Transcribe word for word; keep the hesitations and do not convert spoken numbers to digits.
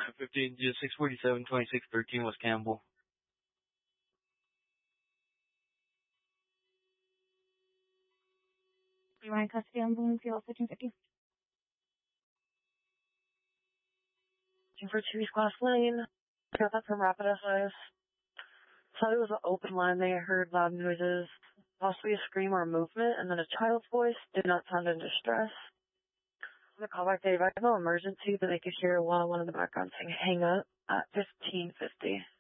fifteen, just six forty-seven, twenty-six thirteen was Campbell. Ryan custody on Bloomfield, fifteen fifty. For two East Glass Lane. I got that from Rapid S O S. Thought it was an open line. They heard loud noises, possibly a scream or a movement, and then a child's voice. Did not sound in distress. I'm going to call back Dave. I have no emergency, but they could hear one on one in the background saying hang up at fifteen fifty.